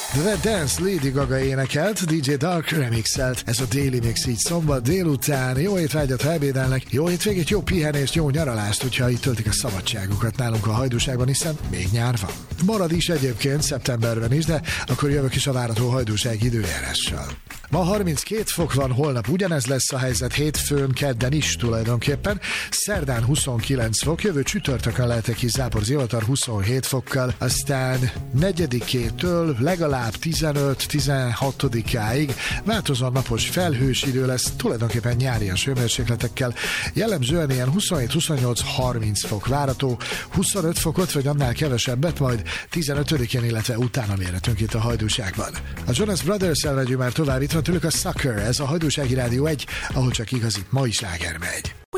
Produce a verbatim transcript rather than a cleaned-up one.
The Dance Lady Gaga énekelt, dé dzsé Dark remixelt. Ez a Daily Mix így szombat délután. Jó étvágyat, ha ebédelnek, jó hétvégét, jó pihenést, jó nyaralást, hogyha itt töltik a szabadságukat nálunk a Hajdúságban, hiszen még nyár van. Marad is egyébként szeptemberben is, de akkor jövök is a várható hajdúság időjárással. Ma harminckét fok van, holnap ugyanez lesz a helyzet, hétfőn, kedden is tulajdonképpen. Szerdán huszonkilenc fok, jövő csütörtökön lehetek ki zápor zivatar huszonhét fokkal, aztán negyedikétől legalább tizenöt-tizenhatodikáig változóan napos felhős idő lesz, tulajdonképpen nyárias hőmérsékletekkel. Jellemzően ilyen huszonhét-huszonnyolc-harminc fok várható, huszonöt fokot vagy annál kevesebbet, majd tizenötödikén, illetve utána mérhetünk itt a Hajdúságban. A Jonas Brothers-el megyünk már tovább, itt van tőlük a Sucker, ez a Hajdúsági Rádió egy, ahol csak igazi mai sláger megy.